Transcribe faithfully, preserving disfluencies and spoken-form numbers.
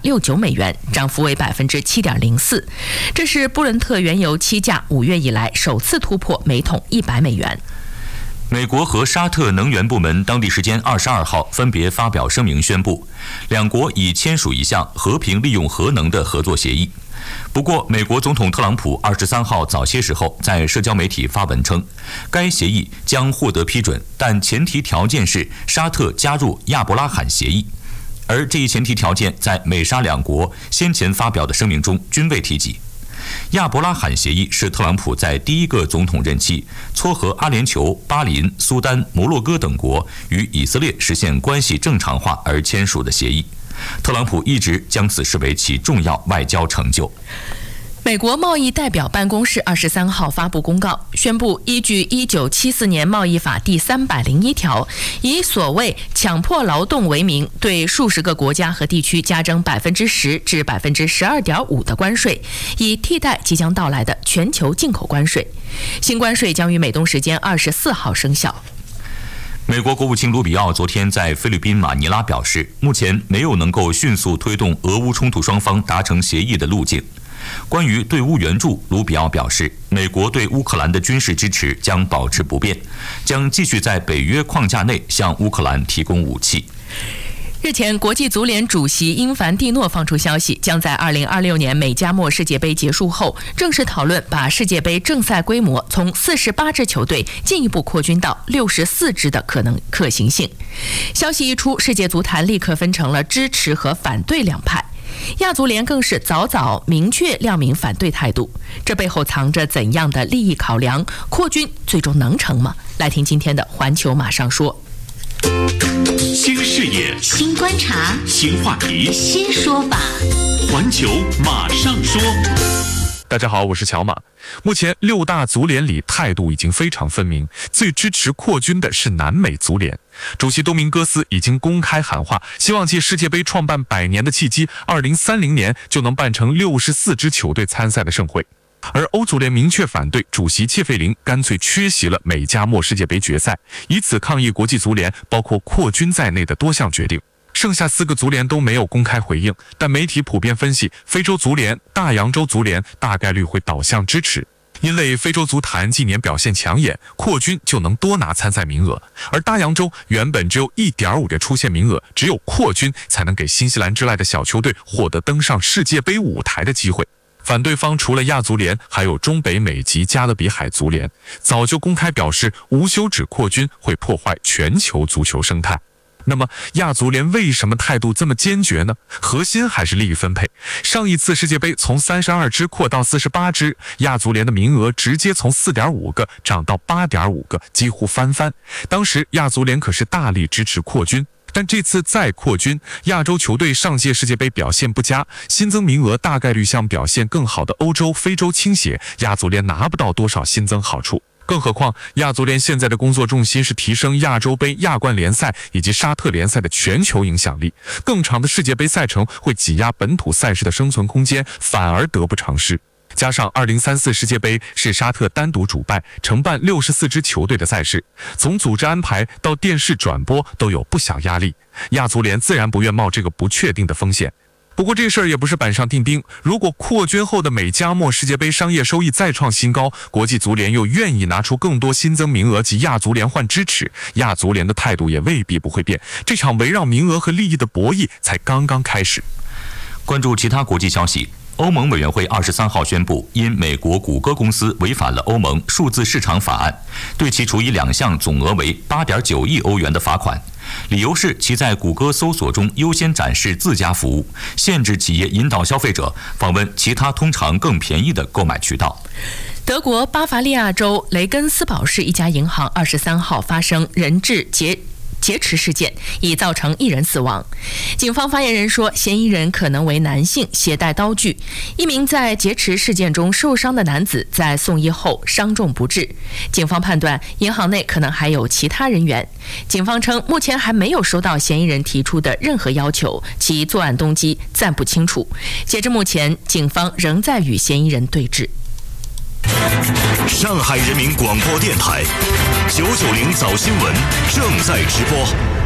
六九美元，涨幅为百分之七点零四。这是布伦特原油期价五月以来首次突破每桶一百美元。 美国和沙特能源部门当地时间二十二号分别发表声明，宣布两国已签署一项和平利用核能的合作协议。不过，美国总统特朗普二十三号早些时候在社交媒体发文称，该协议将获得批准，但前提条件是沙特加入亚伯拉罕协议。而这一前提条件在美沙两国先前发表的声明中均未提及。亚伯拉罕协议是特朗普在第一个总统任期撮合阿联酋、巴林、苏丹、摩洛哥等国与以色列实现关系正常化而签署的协议。特朗普一直将此视为其重要外交成就。 美国贸易代表办公室二十三号发布公告，宣布依据一九七四年贸易法第三百零一条，以所谓强迫劳动为名，对数十个国家和地区加征百分之十至百分之十二点五的关税，以替代即将到来的全球进口关税。新关税将于美东时间二十四号生效。 美国国务卿卢比奥昨天在菲律宾马尼拉表示，目前没有能够迅速推动俄乌冲突双方达成协议的路径。关于对乌援助，卢比奥表示，美国对乌克兰的军事支持将保持不变，将继续在北约框架内向乌克兰提供武器。 日前，国际足联主席英凡蒂诺放出消息，将在二零二六年美加墨世界杯结束后，正式讨论把世界杯正赛规模从四十八支球队进一步扩军到六十四支的可能可行性。消息一出，世界足坛立刻分成了支持和反对两派。亚足联更是早早明确亮明反对态度，这背后藏着怎样的利益考量？扩军最终能成吗？来听今天的环球马上说。 新视野， 新观察， 新话题， 新说法。 环球马上说。 大家好，我是乔马。目前六大足联里态度已经非常分明，最支持扩军的是南美足联。主席多明戈斯已经公开喊话，希望借世界杯创办百年的契机，二零三零年就能办成六十四支球队参赛的盛会。而欧足联明确反对，主席切费林干脆缺席了美加墨世界杯决赛，以此抗议国际足联包括扩军在内的多项决定。剩下四个足联都没有公开回应，但媒体普遍分析，非洲足联、大洋洲足联大概率会导向支持，因为非洲足坛近年表现抢眼，扩军就能多拿参赛名额，而大洋洲原本只有 一点五 个出线名额，只有扩军才能给新西兰之赖的小球队获得登上世界杯舞台的机会。反对方除了亚足联，还有中北美及加勒比海足联，早就公开表示无休止扩军会破坏全球足球生态。那么亚足联为什么态度这么坚决呢？核心还是利益分配。上一次世界杯从三十二支扩到四十八支，亚足联的名额直接从 四点五 个涨到 八点五 个，几乎翻番。当时亚足联可是大力支持扩军，但这次再扩军，亚洲球队上届世界杯表现不佳，新增名额大概率向表现更好的欧洲、非洲倾斜，亚足联拿不到多少新增好处。更何况亚足联现在的工作重心是提升亚洲杯、亚冠联赛以及沙特联赛的全球影响力，更长的世界杯赛程会挤压本土赛事的生存空间，反而得不偿失。加上二零三四世界杯是沙特单独主办，承办六十四支球队的赛事，从组织安排到电视转播都有不小压力，亚足联自然不愿冒这个不确定的风险。不过这事儿也不是板上钉钉，如果扩军后的美加墨世界杯商业收益再创新高，国际足联又愿意拿出更多新增名额及亚足联换支持，亚足联的态度也未必不会变。这场围绕名额和利益的博弈才刚刚开始。 关注其他国际消息，欧盟委员会二十三号宣布，因美国谷歌公司违反了欧盟数字市场法案，对其处以两项总额为 八点九亿欧元的罚款。理由是其在谷歌搜索中优先展示自家服务，限制企业引导消费者访问其他通常更便宜的购买渠道。 德国巴伐利亚州雷根斯堡市一家银行二十三号发生人质劫劫持事件，已造成一人死亡。警方发言人说，嫌疑人可能为男性，携带刀具。一名在劫持事件中受伤的男子在送医后伤重不治。警方判断银行内可能还有其他人员。警方称，目前还没有收到嫌疑人提出的任何要求，其作案动机暂不清楚。截至目前，警方仍在与嫌疑人对峙。 上海人民广播电台九九零早新闻正在直播。